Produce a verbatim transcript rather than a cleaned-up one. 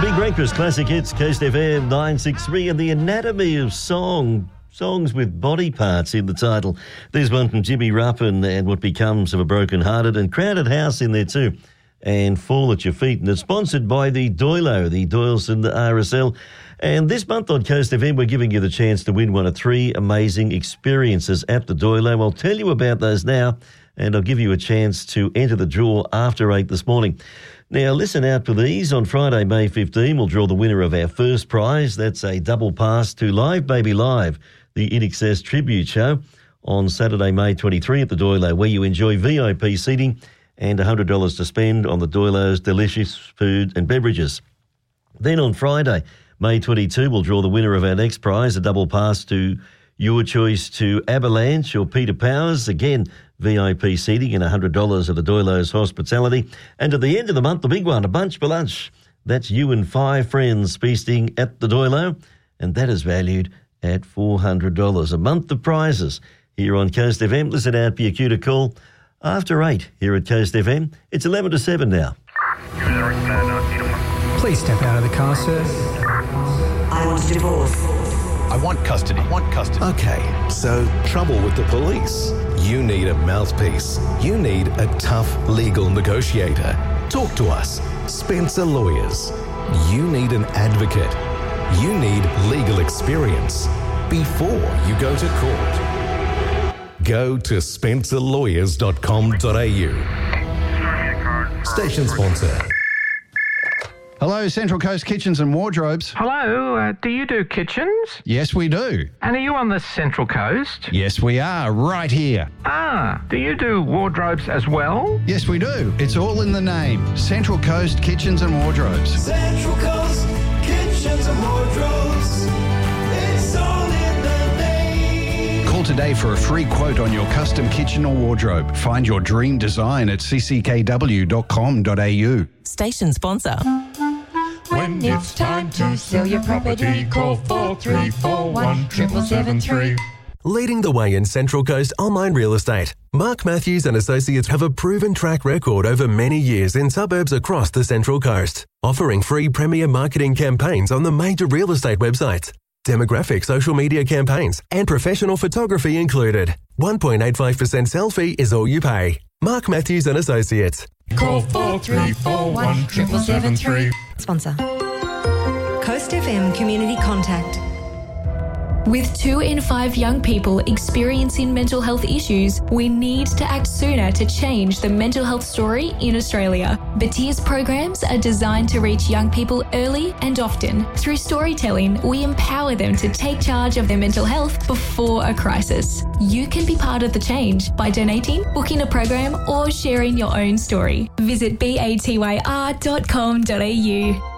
Big Breakfast, Classic Hits, Coast F M nine sixty-three, and The Anatomy of Song. Songs with body parts in the title. There's one from Jimmy Ruppin and What Becomes of a Broken Hearted, and Crowded House in there too, and Fall at Your Feet. And it's sponsored by the Doilo, the Doyleson R S L. And this month on Coast F M, we're giving you the chance to win one of three amazing experiences at the Doilo. I'll tell you about those now, and I'll give you a chance to enter the draw after eight this morning. Now, listen out for these. On Friday, May fifteenth, we'll draw the winner of our first prize. That's a double pass to Live Baby Live, the In Excess tribute show, on Saturday, May twenty-third at the Doilo, where you enjoy V I P seating and one hundred dollars to spend on the Doilo's delicious food and beverages. Then on Friday, May twenty-second, we'll draw the winner of our next prize, a double pass to your choice to Avalanche or Peter Powers. Again, V I P seating and one hundred dollars at the Doilo's hospitality. And at the end of the month, the big one, a bunch for lunch. That's you and five friends feasting at the Doilo, and that is valued at four hundred dollars. A month of prizes here on Coast F M. Listen out for your cue to call after eight here at Coast F M. It's eleven to seven now. Please step out of the car, sir. I want a divorce. I want custody. I want custody. Okay, so trouble with the police. You need a mouthpiece. You need a tough legal negotiator. Talk to us. Spencer Lawyers. You need an advocate. You need legal experience before you go to court. Go to spencer lawyers dot com dot a u. Station sponsor. Hello, Central Coast Kitchens and Wardrobes. Hello, uh, do you do kitchens? Yes, we do. And are you on the Central Coast? Yes, we are, right here. Ah, do you do wardrobes as well? Yes, we do. It's all in the name. Central Coast Kitchens and Wardrobes. Central Coast Kitchens and Wardrobes. It's all in the name. Call today for a free quote on your custom kitchen or wardrobe. Find your dream design at c c k w dot com dot a u. Station sponsor. When it's time to sell your property, call four three four one, seven seven three. Leading the way in Central Coast online real estate, Mark Matthews and Associates have a proven track record over many years in suburbs across the Central Coast, offering free premier marketing campaigns on the major real estate websites, demographic social media campaigns, and professional photography included. one point eight five percent sell fee is all you pay. Mark Matthews and Associates. Call four three four one, seven seven three. Sponsor. Coast F M Community Contact. With two in five young people experiencing mental health issues, we need to act sooner to change the mental health story in Australia. Batir's programs are designed to reach young people early and often. Through storytelling, we empower them to take charge of their mental health before a crisis. You can be part of the change by donating, booking a program, or sharing your own story. Visit batyr dot com dot a u.